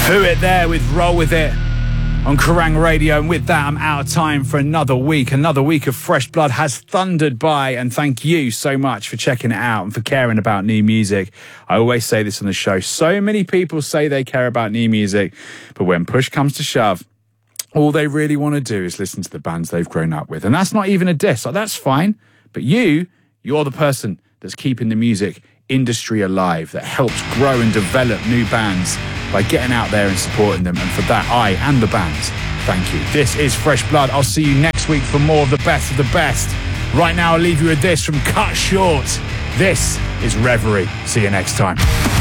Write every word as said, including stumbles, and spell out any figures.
Who It there with Roll With It on Kerrang Radio. And with that, I'm out of time for another week. Another week of Fresh Blood has thundered by, and thank you so much for checking it out and for caring about new music. I always say this on the show. So many people say they care about new music, but when push comes to shove, all they really want to do is listen to the bands they've grown up with. And that's not even a diss. Like, that's fine. But you, you're the person that's keeping the music industry alive, that helps grow and develop new bands by getting out there and supporting them. And for that, I and the bands, thank you. This is Fresh Blood. I'll see you next week for more of the best of the best. Right now, I'll leave you with this from Cut Short. This is Reverie. See you next time.